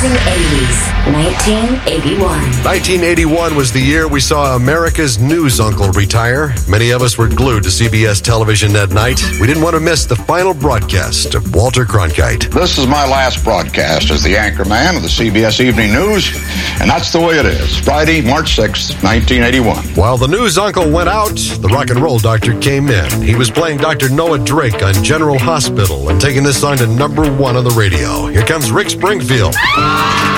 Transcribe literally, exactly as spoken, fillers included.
Amazing eighties, nineteen eighty-one. nineteen eighty-one was the year we saw America's news uncle retire. Many of us were glued to C B S television that night. We didn't want to miss the final broadcast of Walter Cronkite. This is my last broadcast as the anchorman of the C B S Evening News, and that's the way it is. Friday, March sixth, nineteen eighty-one. While the news uncle went out, the rock and roll doctor came in. He was playing Doctor Noah Drake on General Hospital and taking this song to number one on the radio. Here comes Rick Springfield.